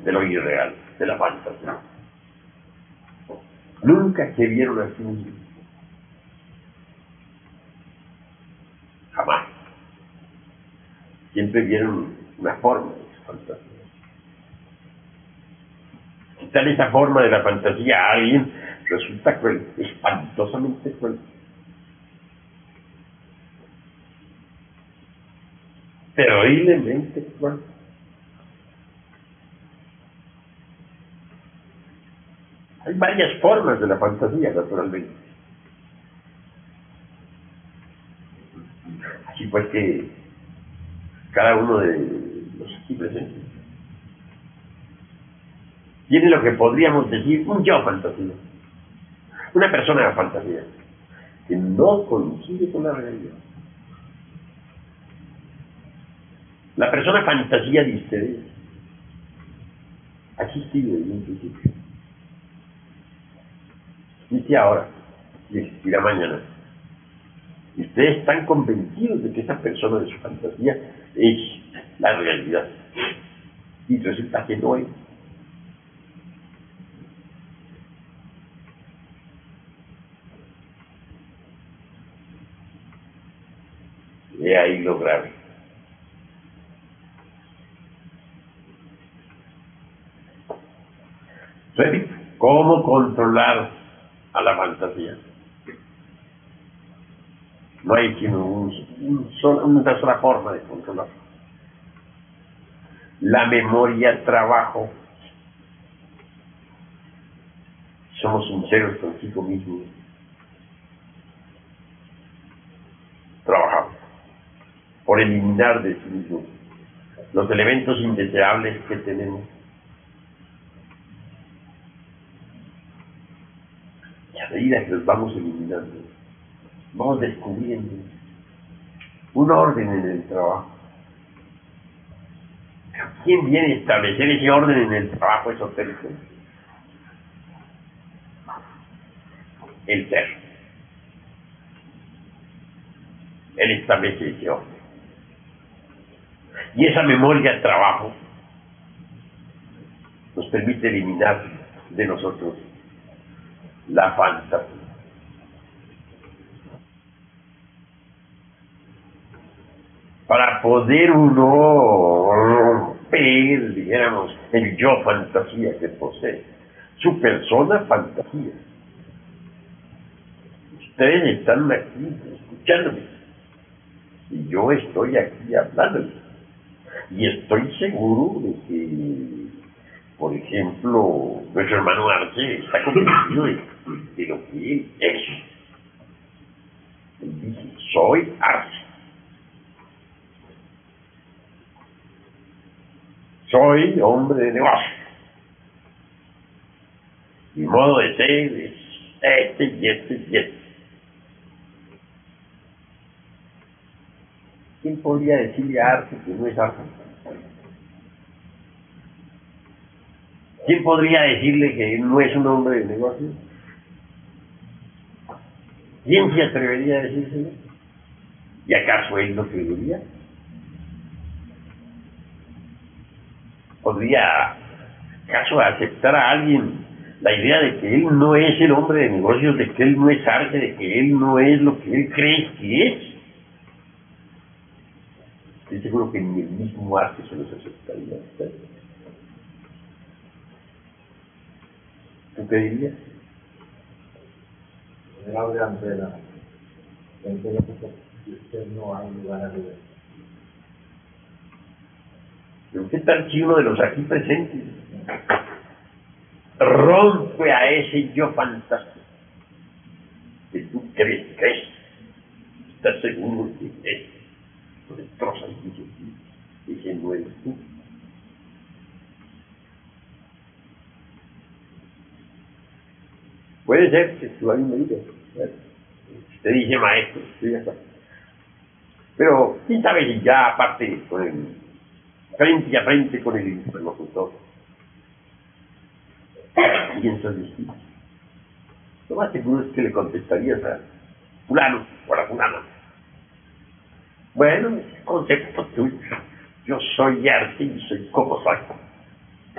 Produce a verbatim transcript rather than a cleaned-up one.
de lo irreal, de la fantasía. Nunca se vieron así. Jamás. Siempre vieron una forma de esa fantasía. Quitar esa forma de la fantasía a alguien resulta cruel, espantosamente cruel. Terriblemente cruel. Hay varias formas de la fantasía, naturalmente. Así pues que cada uno de los aquí presentes tiene lo que podríamos decir un yo fantasía. Una persona de fantasía que no coincide con la realidad. La persona fantasía de ustedes ha existido desde un principio. Existe ahora y existirá mañana. Y ustedes están convencidos de que esa persona de su fantasía es la realidad. Y resulta que no es. He ahí lo grave. Repito, ¿cómo controlar a la fantasía? No hay sino un, un solo, una sola forma de controlar. La memoria, trabajo. Somos sinceros consigo mismos. Trabajamos por eliminar de sí mismos los elementos indeseables que tenemos. Y a medida que los vamos eliminando, vamos descubriendo un orden en el trabajo. Pero ¿quién viene a establecer ese orden en el trabajo esotérico? El ser. Él establece ese orden. Y esa memoria de trabajo nos permite eliminar de nosotros la fantasía. Para poder uno romper, dijéramos, el yo fantasía que posee, su persona fantasía. Ustedes están aquí escuchándome y yo estoy aquí hablándoles. Y estoy seguro de que, por ejemplo, nuestro hermano Arce está convencido de, de lo que él es. Él dice, soy Arce. Soy hombre de negocio. Mi modo de ser es este y este y este. ¿Quién podría decirle a Arce que no es Arce? ¿Quién podría decirle que él no es un hombre de negocio? ¿Quién se atrevería a decírselo? ¿Y acaso él no creería? ¿Podría acaso aceptar a alguien la idea de que él no es el hombre de negocios, de que él no es Arce, de que él no es lo que él cree que es? Estoy seguro que ni el mismo Arce se los aceptaría. ¿Tú qué dirías? El abre Andela, en que usted no hay lugar a ver. Pero ¿qué tal si uno de los aquí presentes rompe a ese yo fantástico que tú crees que es? ¿Estás seguro que es? Lo destrozas y dices, ese no eres tú. Puede ser que tú alguien me diga, te dice maestro, estoy de acuerdo. Pero quién sabe si ya aparte con el frente a frente con el interlocutor piensas distinto. Lo más seguro es que le contestarías a fulano o a la fulana. Bueno, es concepto tuyo. Yo soy Arce y soy como soy.